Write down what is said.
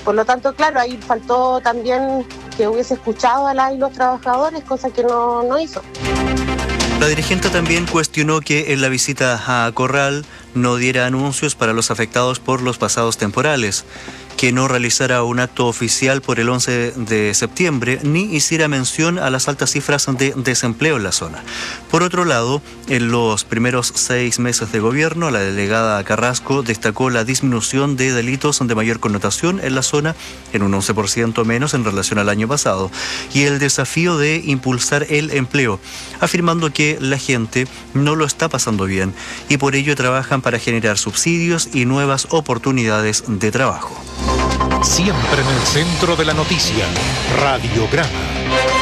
Por lo tanto, claro, ahí faltó también que hubiese escuchado a las y los trabajadores, cosa que no hizo. La dirigente también cuestionó que en la visita a Corral no diera anuncios para los afectados por los pasados temporales, que no realizara un acto oficial por el 11 de septiembre, ni hiciera mención a las altas cifras de desempleo en la zona. Por otro lado, en los primeros 6 meses de gobierno, la delegada Carrasco destacó la disminución de delitos de mayor connotación en la zona en un 11% menos en relación al año pasado, y el desafío de impulsar el empleo, afirmando que la gente no lo está pasando bien y por ello trabajan para generar subsidios y nuevas oportunidades de trabajo. Siempre en el centro de la noticia, Radiograma.